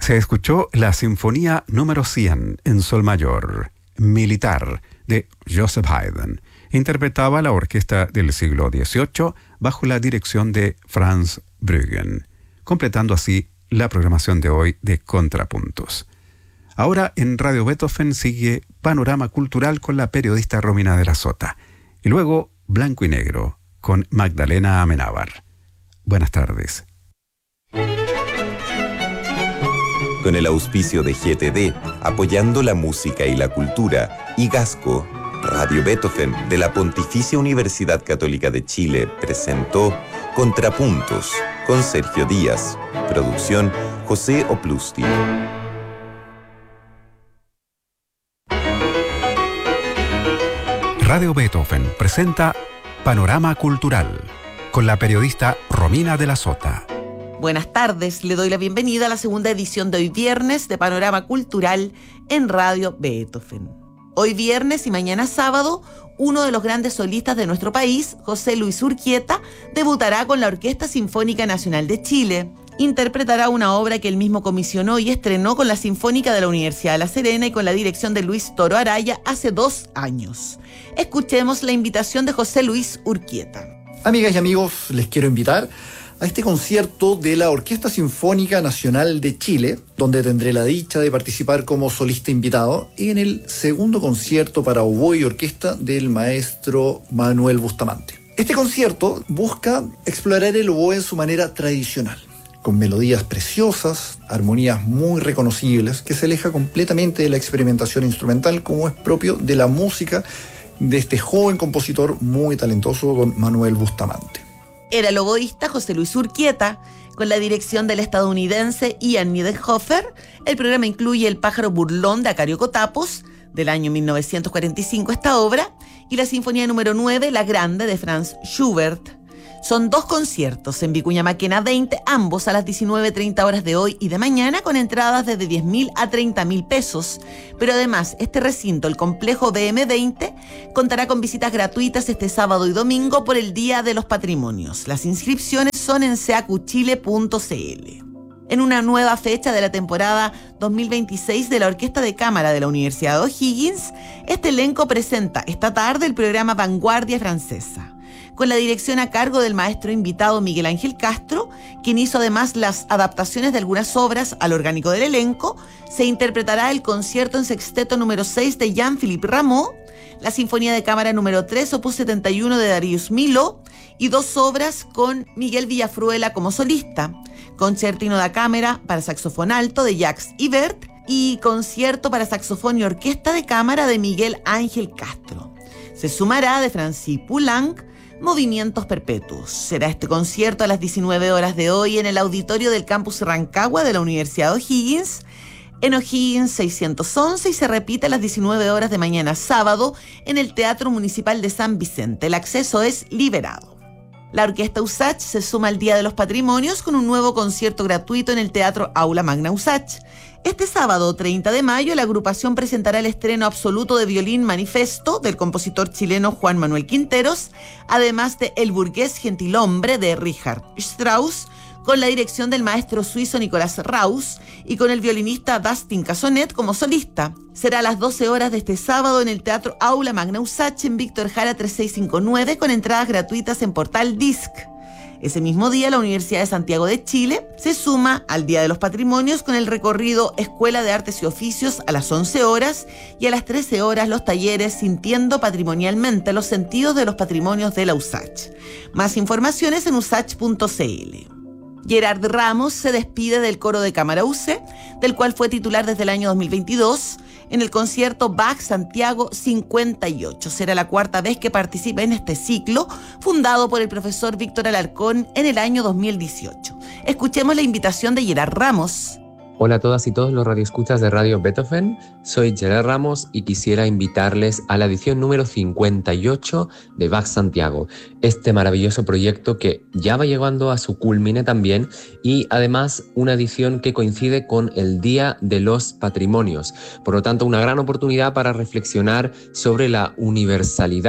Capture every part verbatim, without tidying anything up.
Se escuchó la Sinfonía número cien en Sol Mayor, Militar, de Joseph Haydn. Interpretaba la orquesta del siglo dieciocho bajo la dirección de Franz Bruggen, completando así la programación de hoy de Contrapuntos. Ahora en Radio Beethoven sigue Panorama Cultural con la periodista Romina de la Sota y luego Blanco y Negro con Magdalena Amenábar. Buenas tardes. Con el auspicio de G T D, apoyando la música y la cultura, y Gasco, Radio Beethoven de la Pontificia Universidad Católica de Chile presentó Contrapuntos con Sergio Díaz. Producción José Oplusti. Radio Beethoven presenta Panorama Cultural con la periodista Romina de la Sota. Buenas tardes, le doy la bienvenida a la segunda edición de hoy viernes de Panorama Cultural en Radio Beethoven. Hoy viernes y mañana sábado, uno de los grandes solistas de nuestro país, José Luis Urquieta, debutará con la Orquesta Sinfónica Nacional de Chile. Interpretará una obra que él mismo comisionó y estrenó con la Sinfónica de la Universidad de La Serena y con la dirección de Luis Toro Araya hace dos años. Escuchemos la invitación de José Luis Urquieta. Amigas y amigos, les quiero invitar a este concierto de la Orquesta Sinfónica Nacional de Chile, donde tendré la dicha de participar como solista invitado en el segundo concierto para oboe y orquesta del maestro Manuel Bustamante. Este concierto busca explorar el oboe en su manera tradicional, con melodías preciosas, armonías muy reconocibles, que se aleja completamente de la experimentación instrumental como es propio de la música de este joven compositor muy talentoso, don Manuel Bustamante. Era el oboísta José Luis Urquieta, con la dirección del estadounidense Ian Niederhofer. El programa incluye El pájaro burlón de Acario Cotapos, del año mil novecientos cuarenta y cinco esta obra, y la Sinfonía número nueve, La Grande, de Franz Schubert. Son dos conciertos en Vicuña Maquena veinte, ambos a las diecinueve treinta horas de hoy y de mañana, con entradas desde diez mil a treinta mil pesos. Pero además, este recinto, el Complejo B M veinte, contará con visitas gratuitas este sábado y domingo por el Día de los Patrimonios. Las inscripciones son en seacuchile punto c l. En una nueva fecha de la temporada dos mil veintiséis de la Orquesta de Cámara de la Universidad de O'Higgins, este elenco presenta esta tarde el programa Vanguardia Francesa, con la dirección a cargo del maestro invitado Miguel Ángel Castro, quien hizo además las adaptaciones de algunas obras al orgánico del elenco. Se interpretará el concierto en sexteto número seis de Jean-Philippe Rameau, la Sinfonía de Cámara número tres, opus setenta y uno de Darius Milhaud, y dos obras con Miguel Villafruela como solista: Concertino da Cámara para saxofón alto de Jacques Ibert y Concierto para saxofón y orquesta de cámara de Miguel Ángel Castro. Se sumará de Francis Poulenc Movimientos Perpetuos. Será este concierto a las diecinueve horas de hoy en el auditorio del campus Rancagua de la Universidad de O'Higgins, en O'Higgins seiscientos once, y se repite a las diecinueve horas de mañana sábado en el Teatro Municipal de San Vicente. El acceso es liberado. La Orquesta USACH se suma al Día de los Patrimonios con un nuevo concierto gratuito en el Teatro Aula Magna USACH. Este sábado treinta de mayo la agrupación presentará el estreno absoluto de violín Manifesto del compositor chileno Juan Manuel Quinteros, además de El burgués gentilhombre de Richard Strauss, con la dirección del maestro suizo Nicolás Raus y con el violinista Dustin Casonet como solista. Será a las doce horas de este sábado en el Teatro Aula Magna USACH en Víctor Jara tres seis cinco nueve, con entradas gratuitas en Portal Disc. Ese mismo día, la Universidad de Santiago de Chile se suma al Día de los Patrimonios con el recorrido Escuela de Artes y Oficios a las once horas, y a las trece horas los talleres Sintiendo Patrimonialmente los Sentidos de los Patrimonios de la USACH. Más informaciones en usach punto c l. Gerard Ramos se despide del coro de cámara U C, del cual fue titular desde el año dos mil veintidós, en el concierto Bach Santiago cincuenta y ocho. Será la cuarta vez que participa en este ciclo, fundado por el profesor Víctor Alarcón en el año dos mil dieciocho. Escuchemos la invitación de Gerard Ramos. Hola a todas y todos los radioescuchas de Radio Beethoven, soy Gerard Ramos y quisiera invitarles a la edición número cincuenta y ocho de Bach Santiago, este maravilloso proyecto que ya va llegando a su culmine también, y además una edición que coincide con el Día de los Patrimonios, por lo tanto una gran oportunidad para reflexionar sobre la universalidad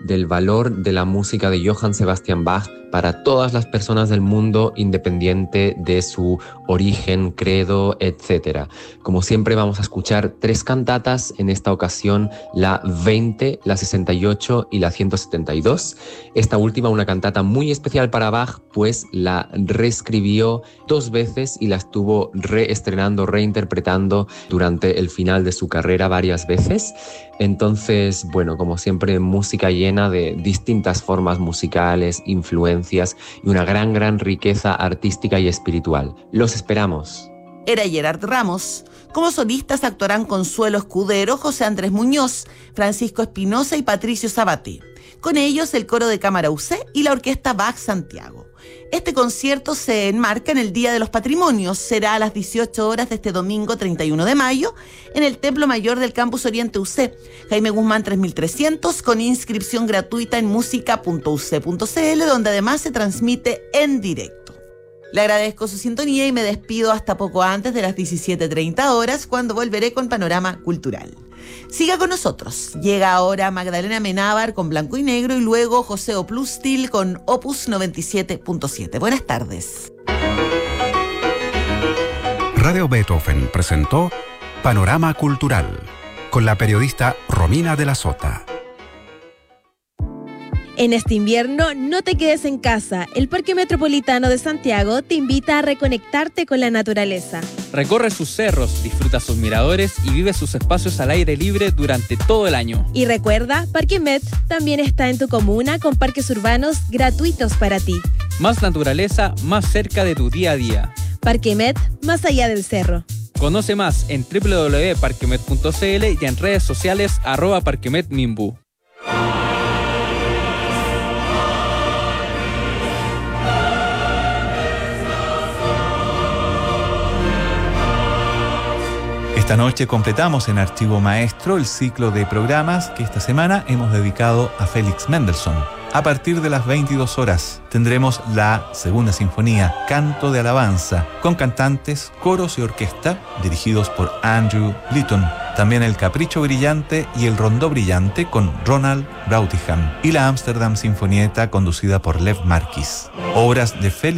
del valor de la música de Johann Sebastian Bach para todas las personas del mundo, independiente de su origen, credo, etcétera. Como siempre vamos a escuchar tres cantatas, en esta ocasión la veinte, la sesenta y ocho y la ciento setenta y dos. Esta última una cantata muy especial para Bach, pues la reescribió dos veces y la estuvo reestrenando, reinterpretando durante el final de su carrera varias veces. Entonces, bueno, como siempre, música llena de distintas formas musicales, influencias y una gran, gran riqueza artística y espiritual. Los esperamos. Era Gerard Ramos. Como solistas actuarán Consuelo Escudero, José Andrés Muñoz, Francisco Espinosa y Patricio Sabaté. Con ellos el coro de Cámara U C y la orquesta Bach Santiago. Este concierto se enmarca en el Día de los Patrimonios. Será a las dieciocho horas de este domingo treinta y uno de mayo en el Templo Mayor del Campus Oriente U C, Jaime Guzmán tres mil trescientos, con inscripción gratuita en música punto u c punto c l, donde además se transmite en directo. Le agradezco su sintonía y me despido hasta poco antes de las diecisiete treinta horas, cuando volveré con Panorama Cultural. Siga con nosotros. Llega ahora Magdalena Menábar con Blanco y Negro y luego José Oplustil con Opus noventa y siete punto siete. Buenas tardes. Radio Beethoven presentó Panorama Cultural con la periodista Romina de la Sota. En este invierno, no te quedes en casa. El Parque Metropolitano de Santiago te invita a reconectarte con la naturaleza. Recorre sus cerros, disfruta sus miradores y vive sus espacios al aire libre durante todo el año. Y recuerda, Parque Met también está en tu comuna con parques urbanos gratuitos para ti. Más naturaleza, más cerca de tu día a día. Parque Met, más allá del cerro. Conoce más en doble u doble u doble u punto parquemet punto c l y en redes sociales arroba parquemetmimbu. Esta noche completamos en Archivo Maestro el ciclo de programas que esta semana hemos dedicado a Félix Mendelssohn. A partir de las veintidós horas tendremos la Segunda Sinfonía, Canto de Alabanza, con cantantes, coros y orquesta dirigidos por Andrew Litton. También el Capricho Brillante y el Rondó Brillante con Ronald Brautigam. Y la Amsterdam Sinfonietta conducida por Lev Marquis. Obras de Félix